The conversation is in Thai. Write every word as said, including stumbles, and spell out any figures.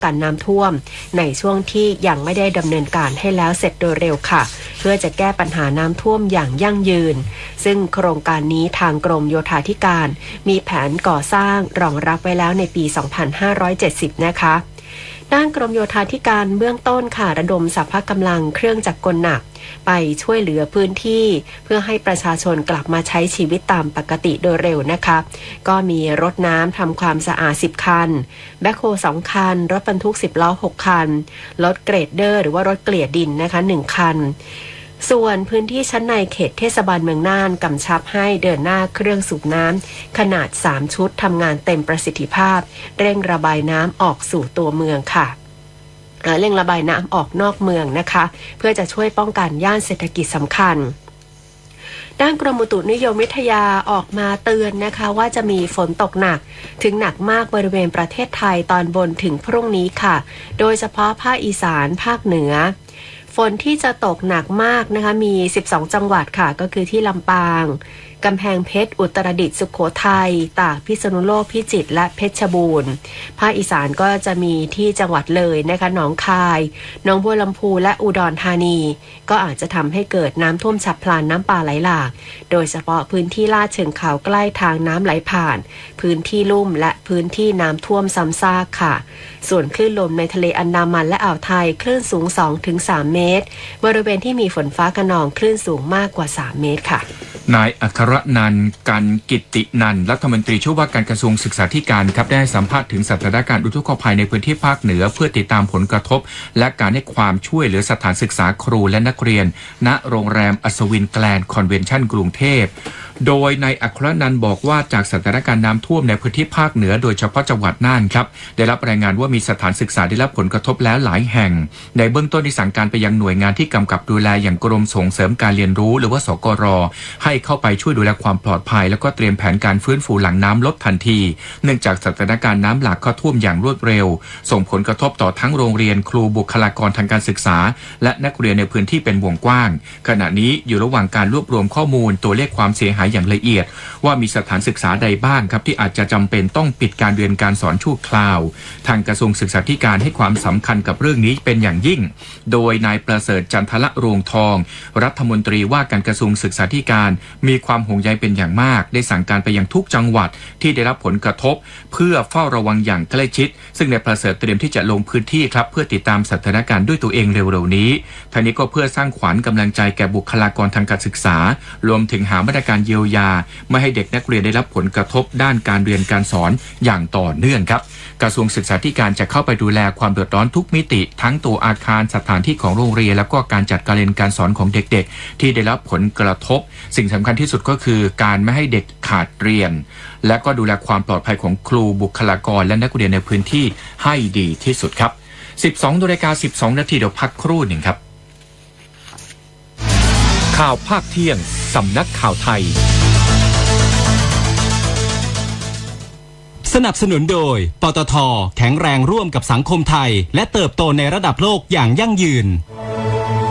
กันน้ำท่วมในช่วงที่ยังไม่ได้ดำเนินการให้แล้วเสร็จโดยเร็วค่ะเพื่อจะแก้ปัญหาน้ำท่วมอย่างยั่งยืนซึ่งโครงการนี้ทางกรมโยธาธิการมีแผนก่อสร้างรองรับไว้แล้วในปี สองพันห้าร้อยเจ็ดสิบ นะคะด้านกรมโยธาธิการเบื้องต้นค่ะระดมสรรพกำลังเครื่องจักรกลหนักไปช่วยเหลือพื้นที่เพื่อให้ประชาชนกลับมาใช้ชีวิตตามปกติโดยเร็วนะคะก็มีรถน้ำทำความสะอาดสิบคันแบ็คโฮสองคันรถบรรทุกสิบล้อหกคันรถเกรดเดอร์หรือว่ารถเกลี่ยดินนะคะหนึ่งคันส่วนพื้นที่ชั้นในเขตเทศบาลเมืองน่านกำชับให้เดินหน้าเครื่องสูบน้ำขนาดสามชุดทำงานเต็มประสิทธิภาพเร่งระบายน้ำออกสู่ตัวเมืองค่ะเร่งระบายน้ำออกนอกเมืองนะคะเพื่อจะช่วยป้องกันย่านเศรษฐกิจสำคัญด้านกรมอุตุนิยมวิทยาออกมาเตือนนะคะว่าจะมีฝนตกหนักถึงหนักมากบริเวณประเทศไทยตอนบนถึงพรุ่งนี้ค่ะโดยเฉพาะภาคอีสานภาคเหนือฝนที่จะตกหนักมากนะคะมีสิบสองจังหวัดค่ะก็คือที่ลำปางกำแพงเพชรอุตรดิตถ์สุโขทัยตากพิษณุโลกพิจิตรและเพชรบูรณ์ภาคอีสานก็จะมีที่จังหวัดเลยนะคะหนองคายหนองบัวลำพูและอุดรธานีก็อาจจะทำให้เกิดน้ำท่วมฉับพลันน้ำป่าไหลหลากโดยเฉพาะพื้นที่ลาดเชิงเขาใกล้ทางน้ำไหลผ่านพื้นที่ลุ่มและพื้นที่น้ำท่วมซ้ำซากค่ะส่วนคลื่นลมในทะเลอันดามันและอ่าวไทยคลื่นสูง สองถึงสาม เมตรบริเวณที่มีฝนฟ้าคะนองคลื่นสูงมากกว่าสามเมตรค่ะนายอัครนันท์กันกิตตินันท์รัฐมนตรีช่วยว่าการกระทรวงศึกษาธิการครับได้สัมภาษณ์ถึงสถานการณ์อุทกภัยในพื้นที่ภาคเหนือเพื่อติดตามผลกระทบและการให้ความช่วยเหลือสถานศึกษาครูและนักเรียนณโรงแรมอัศวินแกลนด์คอนเวนชั่นกรุงเทพโดยนายอัครนันท์บอกว่าจากสถานการณ์น้ำท่วมในพื้นที่ภาคเหนือโดยเฉพาะจังหวัดน่านครับได้รับรายงานว่ามีสถานศึกษาได้รับผลกระทบแล้วหลายแห่งในเบื้องต้นได้สั่งการไปยังหน่วยงานที่กำกับดูแลอย่างกรมส่งเสริมการเรียนรู้หรือว่าสกร.ให้เข้าไปช่วยดูแลความปลอดภัยแล้วก็เตรียมแผนการฟื้นฟูหลังน้ำลดทันทีเนื่องจากสถานการณ์น้ำหลากเข้าท่วมอย่างรวดเร็วส่งผลกระทบต่อทั้งโรงเรียนครูบุคลากรทางการศึกษาและนักเรียนในพื้นที่เป็นวงกว้างขณะนี้อยู่ระหว่างการรวบรวมข้อมูลตัวเลขความเสียหายอย่างละเอียดว่ามีสถานศึกษาใดบ้างครับที่อาจจะจำเป็นต้องปิดการเรียนการสอนชั่วคราวทางกระทรวงศึกษาธิการให้ความสำคัญกับเรื่องนี้เป็นอย่างยิ่งโดยนายประเสริฐจันทละรวงทองรัฐมนตรีว่าการกระทรวงศึกษาธิการมีความห่วงใยเป็นอย่างมากได้สั่งการไปยังทุกจังหวัดที่ได้รับผลกระทบเพื่อเฝ้าระวังอย่างใกล้ชิดซึ่งนายประเสริฐเตรียมที่จะลงพื้นที่ครับเพื่อติดตามสถานการณ์ด้วยตัวเองเร็วๆนี้ทั้งนี้ก็เพื่อสร้างขวัญกำลังใจแก่บุคลากรทางการศึกษารวมถึงหามาตรการเยียวยาไม่ให้เด็กนักเรียนได้รับผลกระทบด้านการเรียนการสอนอย่างต่อเนื่องครับกระทรวงศึกษาธิการจะเข้าไปดูแลความเดือดร้อนทุกมิติทั้งตัวอาคารสถานที่ของโรงเรียนแล้วก็การจัดการเรียนการสอนของเด็กๆที่ได้รับผลกระทบสิ่งสำคัญที่สุดก็คือการไม่ให้เด็กขาดเรียนและก็ดูแลความปลอดภัยของครูบุคลากรและนักเรียนในพื้นที่ให้ดีที่สุดครับ สิบสองนาฬิกาสิบสองนาทีเดี๋ยวพักครู่หนึ่งครับข่าวภาคเที่ยงสำนักข่าวไทยสนับสนุนโดยปตท.แข็งแรงร่วมกับสังคมไทยและเติบโตในระดับโลกอย่างยั่งยืน